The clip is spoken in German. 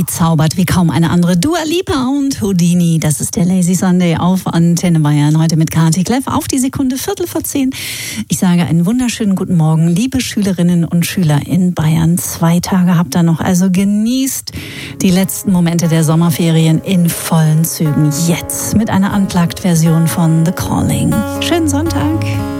zaubert wie kaum eine andere. Dua Lipa und Houdini, das ist der Lazy Sunday auf Antenne Bayern. Heute mit Kati Kleff auf die Sekunde 9:15. Ich sage einen wunderschönen guten Morgen, liebe Schülerinnen und Schüler in Bayern. 2 Tage habt ihr noch, also genießt die letzten Momente der Sommerferien in vollen Zügen. Jetzt mit einer Unplugged-Version von The Calling. Schönen Sonntag.